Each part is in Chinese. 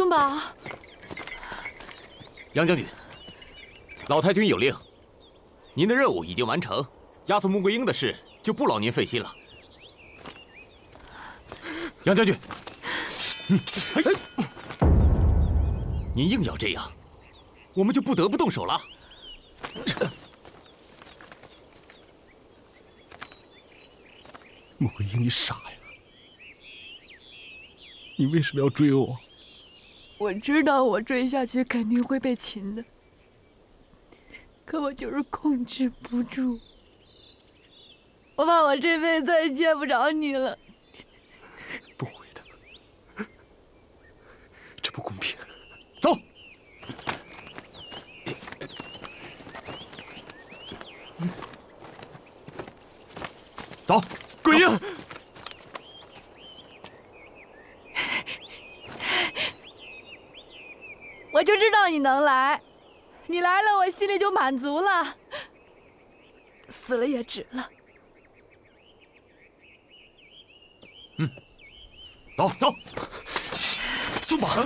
松绑。 杨将军，老太君有令，您的任务已经完成，押送穆桂英的事就不劳您费心了。杨将军，您硬要这样，我们就不得不动手了。 穆桂英，你傻呀！你为什么要追我？ 我知道我追下去肯定会被擒的，可我就是控制不住。我怕我这辈子再也见不着你了。 不会的，这不公平。 走。走，桂英。 我就知道你能来，你来了，我心里就满足了，死了也值了。 走走。松绑。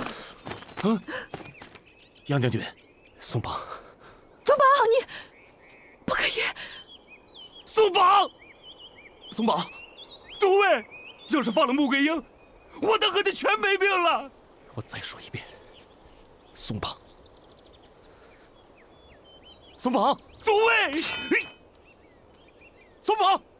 杨将军， 松绑。 松绑，你不可以。 松绑。松绑。 都尉，要是放了穆桂英，我等和他全没命了。 我再说一遍。松绑！ 松绑！ 都尉，松绑！